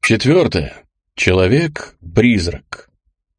Четвертое. Человек-призрак.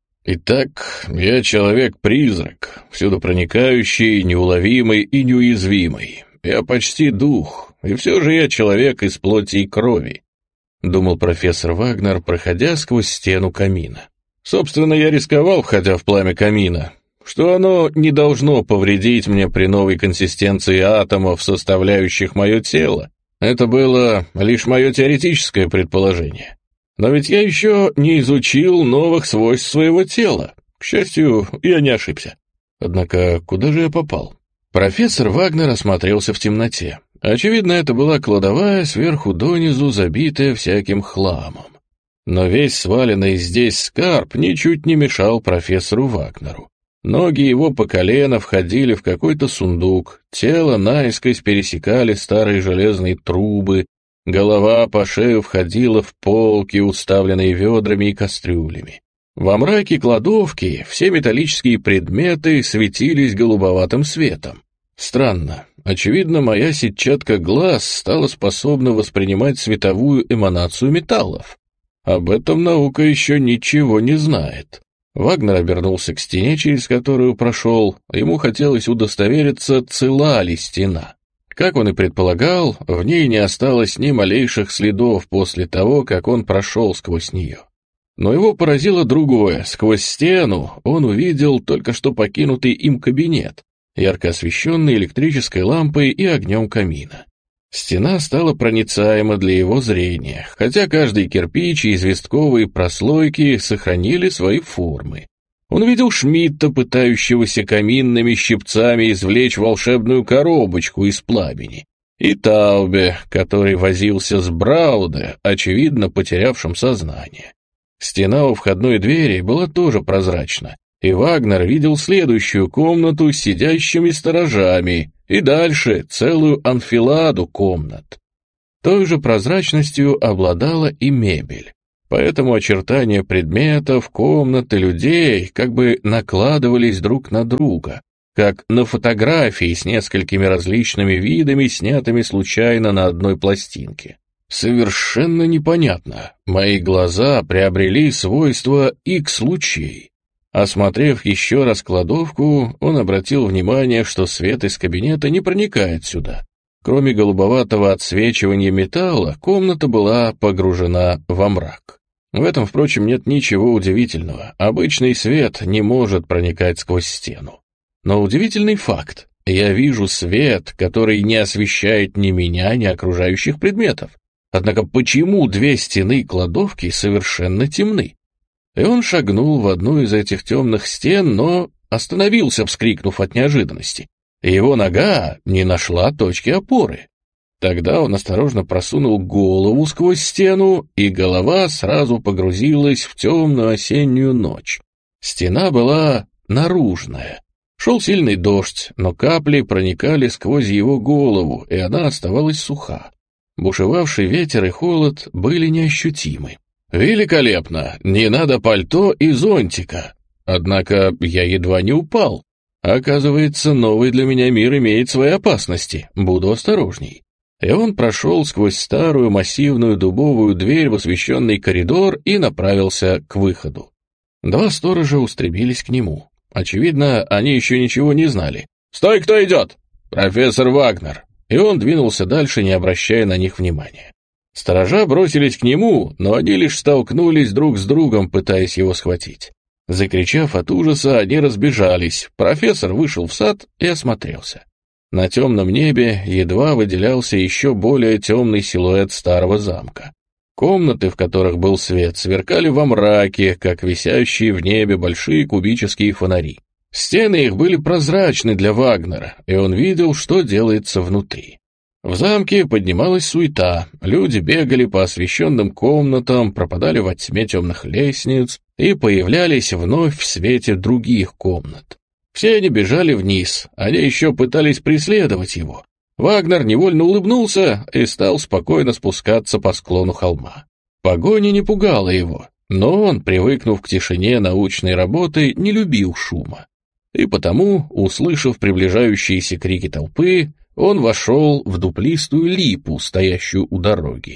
Итак, я человек-призрак, всюду проникающий, неуловимый и неуязвимый. Я почти дух, и все же я человек из плоти и крови, думал профессор Вагнер, проходя сквозь стену камина. Собственно, я рисковал, входя в пламя камина, что оно не должно повредить мне при новой консистенции атомов, составляющих мое тело. Это было лишь мое теоретическое предположение. Но ведь я еще не изучил новых свойств своего тела. К счастью, я не ошибся. Однако, куда же я попал? Профессор Вагнер осмотрелся в темноте. Очевидно, это была кладовая, сверху донизу забитая всяким хламом. Но весь сваленный здесь скарб ничуть не мешал профессору Вагнеру. Ноги его по колено входили в какой-то сундук, тело наискось пересекали старые железные трубы, голова по шею входила в полки, уставленные ведрами и кастрюлями. Во мраке кладовки все металлические предметы светились голубоватым светом. Странно, очевидно, моя сетчатка глаз стала способна воспринимать световую эманацию металлов. Об этом наука еще ничего не знает. Вагнер обернулся к стене, через которую прошел. Ему хотелось удостовериться, цела ли стена. Как он и предполагал, в ней не осталось ни малейших следов после того, как он прошел сквозь нее. Но его поразило другое. Сквозь стену он увидел только что покинутый им кабинет, ярко освещенный электрической лампой и огнем камина. Стена стала проницаема для его зрения, хотя каждый кирпич и известковые прослойки сохранили свои формы. Он видел Шмидта, пытающегося каминными щипцами извлечь волшебную коробочку из пламени, и Таубе, который возился с Брауде, очевидно потерявшим сознание. Стена у входной двери была тоже прозрачна, и Вагнер видел следующую комнату с сидящими сторожами, и дальше целую анфиладу комнат. Той же прозрачностью обладала и мебель. Поэтому очертания предметов, комнат и людей как бы накладывались друг на друга, как на фотографии с несколькими различными видами, снятыми случайно на одной пластинке. Совершенно непонятно. Мои глаза приобрели свойства X-лучей. Осмотрев еще раз кладовку, он обратил внимание, что свет из кабинета не проникает сюда. Кроме голубоватого отсвечивания металла, комната была погружена во мрак. В этом, впрочем, нет ничего удивительного. Обычный свет не может проникать сквозь стену. Но удивительный факт. Я вижу свет, который не освещает ни меня, ни окружающих предметов. Однако почему две стены кладовки совершенно темны? И он шагнул в одну из этих темных стен, но остановился, вскрикнув от неожиданности. Его нога не нашла точки опоры. Тогда он осторожно просунул голову сквозь стену, и голова сразу погрузилась в темную осеннюю ночь. Стена была наружная. Шел сильный дождь, но капли проникали сквозь его голову, и она оставалась суха. Бушевавший ветер и холод были неощутимы. «Великолепно! Не надо пальто и зонтика!» Однако я едва не упал. Оказывается, новый для меня мир имеет свои опасности. Буду осторожней. И он прошел сквозь старую массивную дубовую дверь в освещенный коридор и направился к выходу. Два сторожа устремились к нему. Очевидно, они еще ничего не знали. «Стой, кто идет!» «Профессор Вагнер!» И он двинулся дальше, не обращая на них внимания. Сторожа бросились к нему, но они лишь столкнулись друг с другом, пытаясь его схватить. Закричав от ужаса, они разбежались. Профессор вышел в сад и осмотрелся. На темном небе едва выделялся еще более темный силуэт старого замка. Комнаты, в которых был свет, сверкали во мраке, как висящие в небе большие кубические фонари. Стены их были прозрачны для Вагнера, и он видел, что делается внутри. В замке поднималась суета, люди бегали по освещенным комнатам, пропадали во тьме темных лестниц и появлялись вновь в свете других комнат. Все они бежали вниз, они еще пытались преследовать его. Вагнер невольно улыбнулся и стал спокойно спускаться по склону холма. Погоня не пугала его, но он, привыкнув к тишине научной работы, не любил шума. И потому, услышав приближающиеся крики толпы, он вошел в дуплистую липу, стоящую у дороги.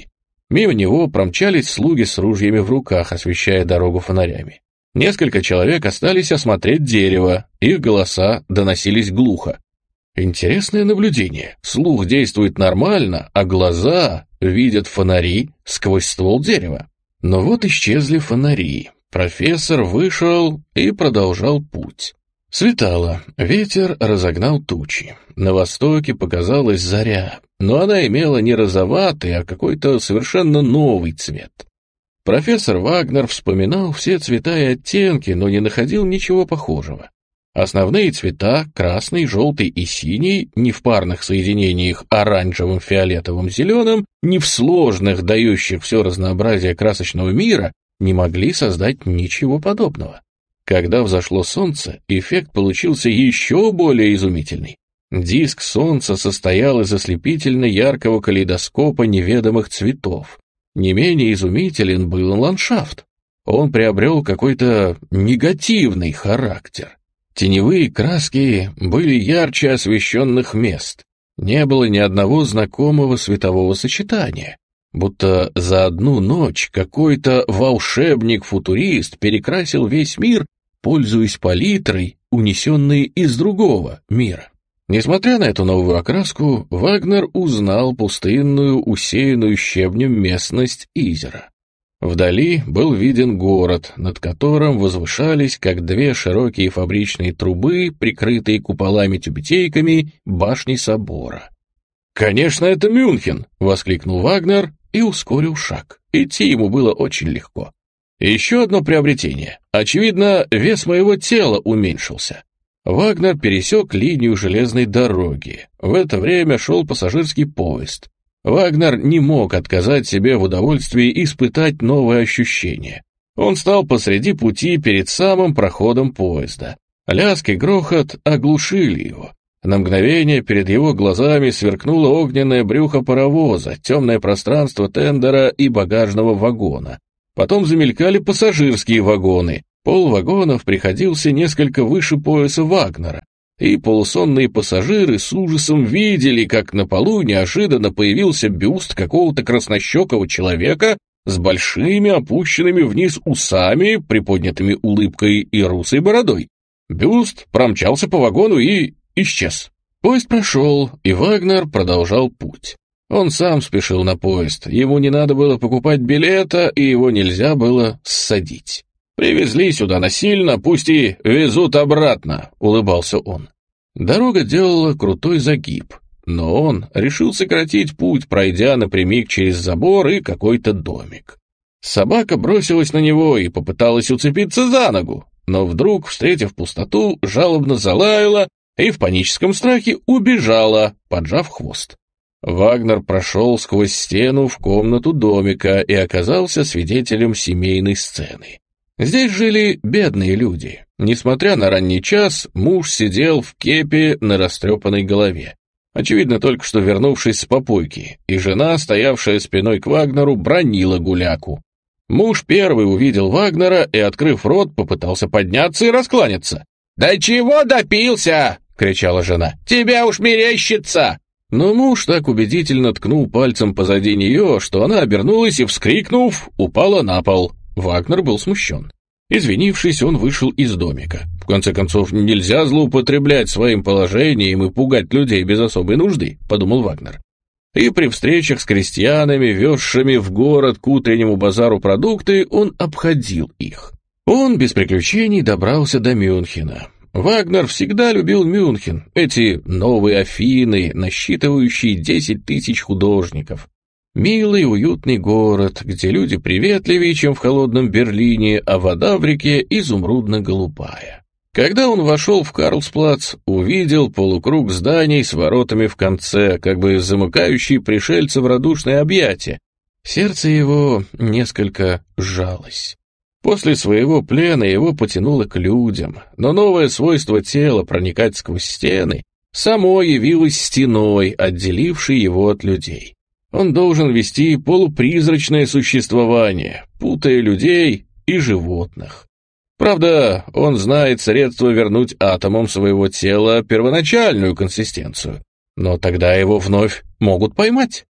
Мимо него промчались слуги с ружьями в руках, освещая дорогу фонарями. Несколько человек остались осмотреть дерево, их голоса доносились глухо. Интересное наблюдение. Слух действует нормально, а глаза видят фонари сквозь ствол дерева. Но вот исчезли фонари. Профессор вышел и продолжал путь. Светало, ветер разогнал тучи. На востоке показалась заря, но она имела не розоватый, а какой-то совершенно новый цвет. Профессор Вагнер вспоминал все цвета и оттенки, но не находил ничего похожего. Основные цвета, красный, желтый и синий, не в парных соединениях оранжевым, фиолетовым, зеленым, не в сложных, дающих все разнообразие красочного мира, не могли создать ничего подобного. Когда взошло солнце, эффект получился еще более изумительный. Диск солнца состоял из ослепительно яркого калейдоскопа неведомых цветов. Не менее изумителен был ландшафт. Он приобрел какой-то негативный характер. Теневые краски были ярче освещенных мест. Не было ни одного знакомого светового сочетания. Будто за одну ночь какой-то волшебник-футурист перекрасил весь мир, пользуясь палитрой, унесенной из другого мира. Несмотря на эту новую окраску, Вагнер узнал пустынную, усеянную щебнем местность Изера. Вдали был виден город, над которым возвышались, как две широкие фабричные трубы, прикрытые куполами-тюбетейками, башни собора. «Конечно, это Мюнхен!» — воскликнул Вагнер и ускорил шаг. Идти ему было очень легко. Еще одно приобретение. Очевидно, вес моего тела уменьшился. Вагнер пересек линию железной дороги. В это время шел пассажирский поезд. Вагнер не мог отказать себе в удовольствии испытать новые ощущения. Он стал посреди пути перед самым проходом поезда. Лязг и грохот оглушили его. На мгновение перед его глазами сверкнуло огненное брюхо паровоза, темное пространство тендера и багажного вагона. Потом замелькали пассажирские вагоны. Пол вагонов приходился несколько выше пояса Вагнера, и полусонные пассажиры с ужасом видели, как на полу неожиданно появился бюст какого-то краснощекого человека с большими опущенными вниз усами, приподнятыми улыбкой и русой бородой. Бюст промчался по вагону и исчез. Поезд прошел, и Вагнер продолжал путь. Он сам спешил на поезд, ему не надо было покупать билета, и его нельзя было ссадить. «Привезли сюда насильно, пусть и везут обратно», — улыбался он. Дорога делала крутой загиб, но он решил сократить путь, пройдя напрямик через забор и какой-то домик. Собака бросилась на него и попыталась уцепиться за ногу, но вдруг, встретив пустоту, жалобно залаяла и в паническом страхе убежала, поджав хвост. Вагнер прошел сквозь стену в комнату домика и оказался свидетелем семейной сцены. Здесь жили бедные люди. Несмотря на ранний час, муж сидел в кепе на растрепанной голове. Очевидно, только что вернувшись с попойки, и жена, стоявшая спиной к Вагнеру, бранила гуляку. Муж первый увидел Вагнера и, открыв рот, попытался подняться и раскланяться. «Да чего допился?» — кричала жена. «Тебя уж мерещится!» Но муж так убедительно ткнул пальцем позади нее, что она обернулась и, вскрикнув, упала на пол. Вагнер был смущен. Извинившись, он вышел из домика. В конце концов, нельзя злоупотреблять своим положением и пугать людей без особой нужды, подумал Вагнер. И при встречах с крестьянами, везшими в город к утреннему базару продукты, он обходил их. Он без приключений добрался до Мюнхена. Вагнер всегда любил Мюнхен, эти новые Афины, насчитывающие 10 тысяч художников. Милый, уютный город, где люди приветливее, чем в холодном Берлине, а вода в реке изумрудно-голубая. Когда он вошел в Карлсплац, увидел полукруг зданий с воротами в конце, как бы замыкающие пришельца в радушное объятие. Сердце его несколько сжалось. После своего плена его потянуло к людям, но новое свойство тела проникать сквозь стены само явилось стеной, отделившей его от людей. Он должен вести полупризрачное существование, путая людей и животных. Правда, он знает средства вернуть атомам своего тела первоначальную консистенцию, но тогда его вновь могут поймать.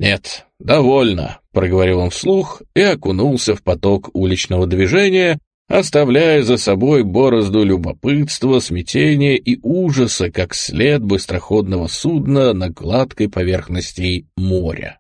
«Нет, довольно», — проговорил он вслух и окунулся в поток уличного движения, оставляя за собой борозду любопытства, смятения и ужаса, как след быстроходного судна на гладкой поверхности моря.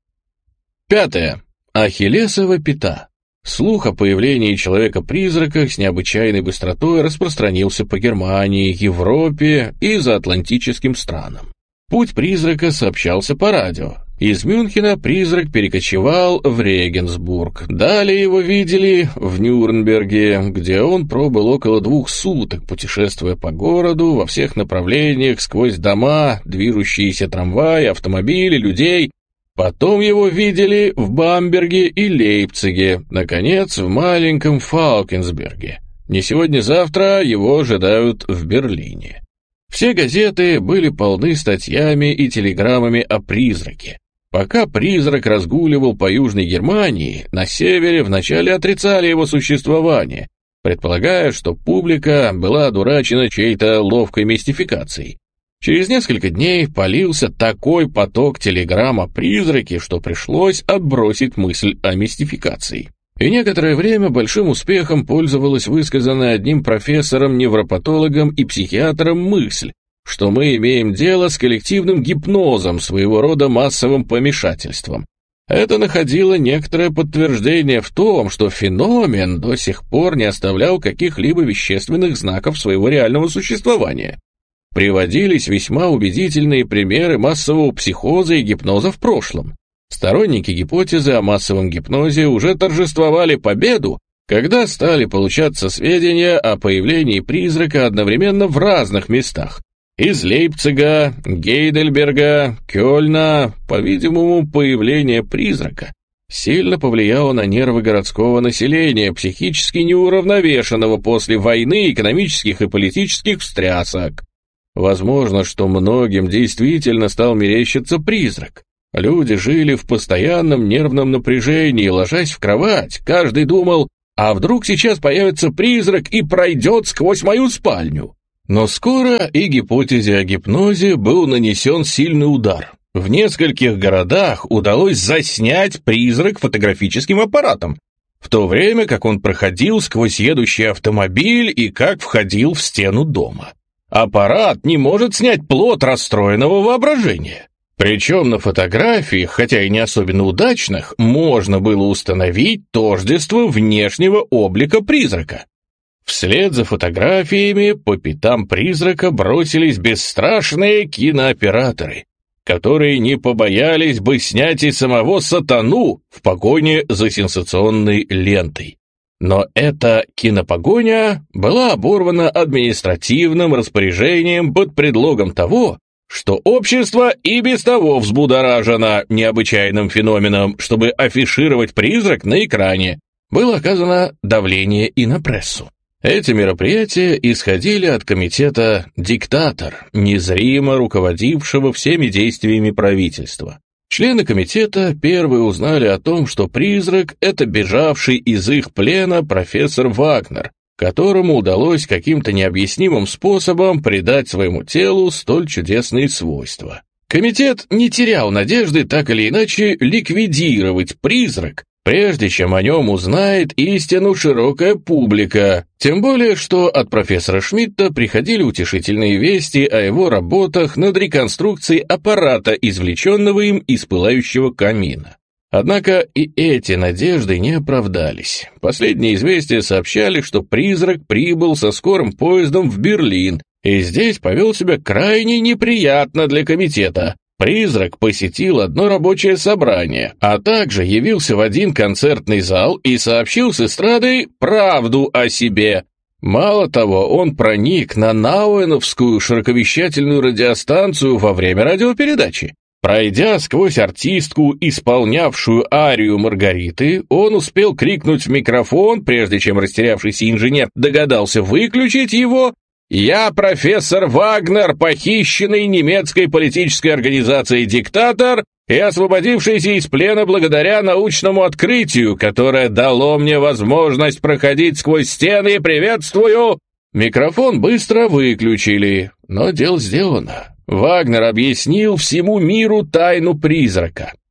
5. Ахиллесова пята. Слух о появлении человека-призрака с необычайной быстротой распространился по Германии, Европе и заатлантическим странам. Путь призрака сообщался по радио. Из Мюнхена призрак перекочевал в Регенсбург. Далее его видели в Нюрнберге, где он пробыл около 2 суток, путешествуя по городу во всех направлениях, сквозь дома, движущиеся трамваи, автомобили, людей. Потом его видели в Бамберге и Лейпциге, наконец, в маленьком Фаукенсберге. Не сегодня-завтра его ожидают в Берлине. Все газеты были полны статьями и телеграммами о призраке. Пока призрак разгуливал по Южной Германии, на севере вначале отрицали его существование, предполагая, что публика была одурачена чьей-то ловкой мистификацией. Через несколько дней полился такой поток телеграмм о призраке, что пришлось отбросить мысль о мистификации. И некоторое время большим успехом пользовалась высказанная одним профессором-невропатологом и психиатром мысль, что мы имеем дело с коллективным гипнозом, своего рода массовым помешательством. Это находило некоторое подтверждение в том, что феномен до сих пор не оставлял каких-либо вещественных знаков своего реального существования. Приводились весьма убедительные примеры массового психоза и гипноза в прошлом. Сторонники гипотезы о массовом гипнозе уже торжествовали победу, когда стали получаться сведения о появлении призрака одновременно в разных местах. Из Лейпцига, Гейдельберга, Кёльна, по-видимому, появление призрака сильно повлияло на нервы городского населения, психически неуравновешенного после войны, экономических и политических встрясок. Возможно, что многим действительно стал мерещиться призрак. Люди жили в постоянном нервном напряжении, ложась в кровать. Каждый думал, а вдруг сейчас появится призрак и пройдет сквозь мою спальню? Но скоро и гипотезе о гипнозе был нанесен сильный удар. В нескольких городах удалось заснять призрак фотографическим аппаратом, в то время как он проходил сквозь едущий автомобиль и как входил в стену дома. Аппарат не может снять плод расстроенного воображения. Причем на фотографиях, хотя и не особенно удачных, можно было установить тождество внешнего облика призрака. Вслед за фотографиями по пятам призрака бросились бесстрашные кинооператоры, которые не побоялись бы снять и самого сатану в погоне за сенсационной лентой. Но эта кинопогоня была оборвана административным распоряжением под предлогом того, что общество и без того взбудоражено необычайным феноменом, чтобы афишировать призрак на экране. Было оказано давление и на прессу. Эти мероприятия исходили от комитета «Диктатор», незримо руководившего всеми действиями правительства. Члены комитета первые узнали о том, что призрак — это бежавший из их плена профессор Вагнер, которому удалось каким-то необъяснимым способом придать своему телу столь чудесные свойства. Комитет не терял надежды так или иначе ликвидировать призрак, прежде чем о нем узнает истину широкая публика, тем более что от профессора Шмидта приходили утешительные вести о его работах над реконструкцией аппарата, извлеченного им из пылающего камина. Однако и эти надежды не оправдались. Последние известия сообщали, что призрак прибыл со скорым поездом в Берлин, и здесь повел себя крайне неприятно для комитета. Призрак посетил одно рабочее собрание, а также явился в один концертный зал и сообщил с эстрады правду о себе. Мало того, он проник на Науэновскую широковещательную радиостанцию во время радиопередачи. Пройдя сквозь артистку, исполнявшую арию Маргариты, он успел крикнуть в микрофон, прежде чем растерявшийся инженер догадался выключить его: «Я профессор Вагнер, похищенный немецкой политической организацией «Диктатор» и освободившийся из плена благодаря научному открытию, которое дало мне возможность проходить сквозь стены. Приветствую!» Микрофон быстро выключили, но дело сделано. Вагнер объяснил всему миру тайну призрака.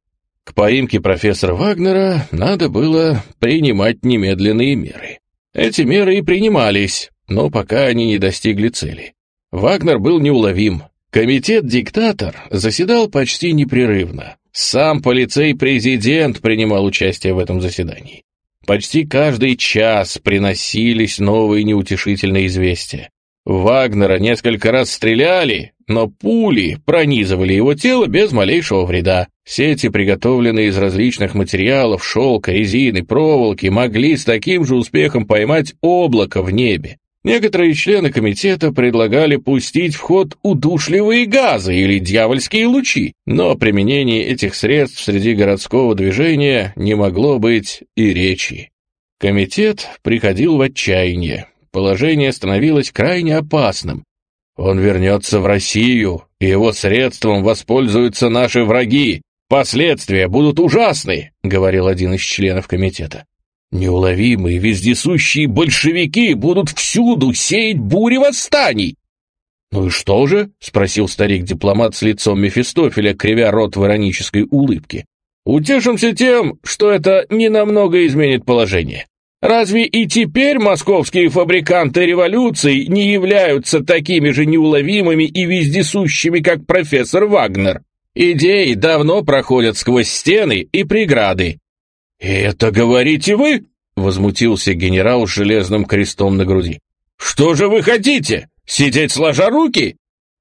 К поимке профессора Вагнера надо было принимать немедленные меры. Эти меры и принимались, но пока они не достигли цели. Вагнер был неуловим. Комитет-диктатор заседал почти непрерывно. Сам полицей-президент принимал участие в этом заседании. Почти каждый час приносились новые неутешительные известия. Вагнера несколько раз стреляли, но пули пронизывали его тело без малейшего вреда. Сети, приготовленные из различных материалов, шелка, резины, проволоки, могли с таким же успехом поймать облако в небе. Некоторые члены комитета предлагали пустить в ход удушливые газы или дьявольские лучи, но о применении этих средств среди городского движения не могло быть и речи. Комитет приходил в отчаяние. Положение становилось крайне опасным. Он вернется в Россию, и его средством воспользуются наши враги. Последствия будут ужасны, говорил один из членов комитета. Неуловимые, вездесущие большевики будут всюду сеять бури восстаний. «Ну и что же?» — спросил старик-дипломат с лицом Мефистофеля, кривя рот в иронической улыбке. «Утешимся тем, что это ненамного изменит положение. Разве и теперь московские фабриканты революций не являются такими же неуловимыми и вездесущими, как профессор Вагнер? Идеи давно проходят сквозь стены и преграды». «Это говорите вы?» — возмутился генерал с железным крестом на груди. «Что же вы хотите? Сидеть сложа руки?»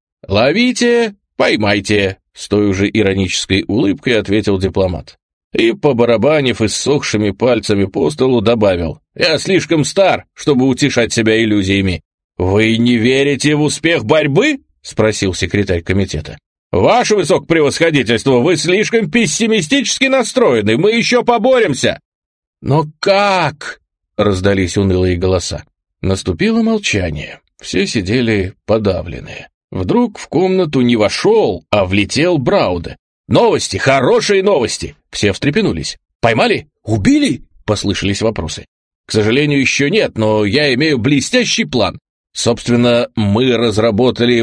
«Ловите, поймайте», — с той же иронической улыбкой ответил дипломат. И, побарабанив иссохшими пальцами по столу, добавил: «Я слишком стар, чтобы утешать себя иллюзиями». «Вы не верите в успех борьбы?» — спросил секретарь комитета. «Ваше высокопревосходительство, вы слишком пессимистически настроены, мы еще поборемся!» «Но как?» — раздались унылые голоса. Наступило молчание, все сидели подавленные. Вдруг в комнату не вошел, а влетел Брауде. «Новости, хорошие новости!» Все встрепенулись. «Поймали? Убили?» — послышались вопросы. «К сожалению, еще нет, но я имею блестящий план. Собственно, мы разработали